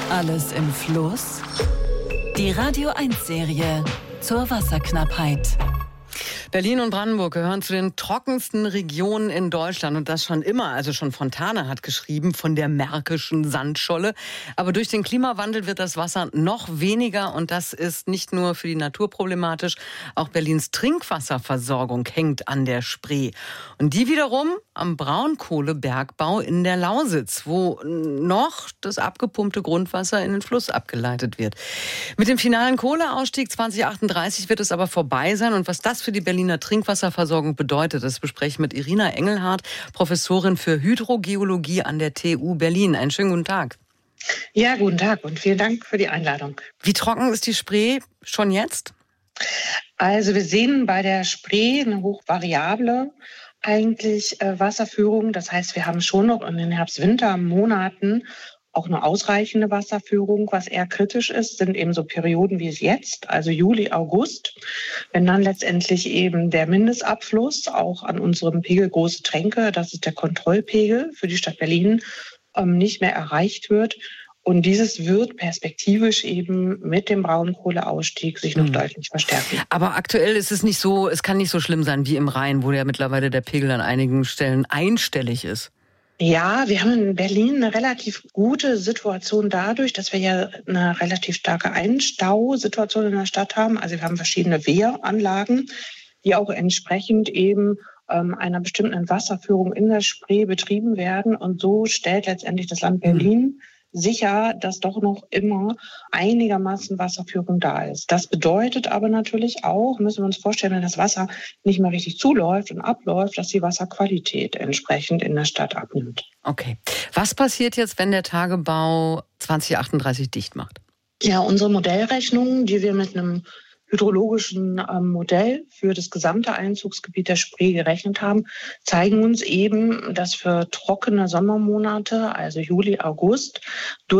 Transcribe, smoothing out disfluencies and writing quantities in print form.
Alles im Fluss? Die Radio 1-Serie zur Wasserknappheit. Berlin und Brandenburg gehören zu den trockensten Regionen in Deutschland und das schon immer. Also schon Fontane hat geschrieben von der märkischen Sandscholle. Aber durch den Klimawandel wird das Wasser noch weniger und das ist nicht nur für die Natur problematisch. Auch Berlins Trinkwasserversorgung hängt an der Spree. Und die wiederum am Braunkohlebergbau in der Lausitz, wo noch das abgepumpte Grundwasser in den Fluss abgeleitet wird. Mit dem finalen Kohleausstieg 2038 wird es aber vorbei sein. Und was das für die Berliner Trinkwasserversorgung bedeutet, das bespreche ich mit Irina Engelhardt, Professorin für Hydrogeologie an der TU Berlin. Einen schönen guten Tag. Ja, guten Tag und vielen Dank für die Einladung. Wie trocken ist die Spree schon jetzt? Also wir sehen bei der Spree eine hochvariable Wasserführung. Das heißt, wir haben schon noch in den Herbst-Winter-Monaten auch eine ausreichende Wasserführung. Was eher kritisch ist, sind eben so Perioden wie es jetzt, also Juli, August, wenn dann letztendlich eben der Mindestabfluss auch an unserem Pegel Große Tränke, das ist der Kontrollpegel für die Stadt Berlin, nicht mehr erreicht wird. Und dieses wird perspektivisch eben mit dem Braunkohleausstieg sich noch deutlich verstärken. Aber aktuell ist es nicht so, es kann nicht so schlimm sein wie im Rhein, wo ja mittlerweile der Pegel an einigen Stellen einstellig ist. Ja, wir haben in Berlin eine relativ gute Situation dadurch, dass wir ja eine relativ starke Einstausituation in der Stadt haben. Also wir haben verschiedene Wehranlagen, die auch entsprechend eben einer bestimmten Wasserführung in der Spree betrieben werden. Und so stellt letztendlich das Land Berlin sicher, dass doch noch immer einigermaßen Wasserführung da ist. Das bedeutet aber natürlich auch, müssen wir uns vorstellen, wenn das Wasser nicht mehr richtig zuläuft und abläuft, dass die Wasserqualität entsprechend in der Stadt abnimmt. Okay. Was passiert jetzt, wenn der Tagebau 2038 dicht macht? Ja, unsere Modellrechnungen, die wir mit einem hydrologischen Modell für das gesamte Einzugsgebiet der Spree gerechnet haben, zeigen uns eben, dass für trockene Sommermonate, also Juli, August,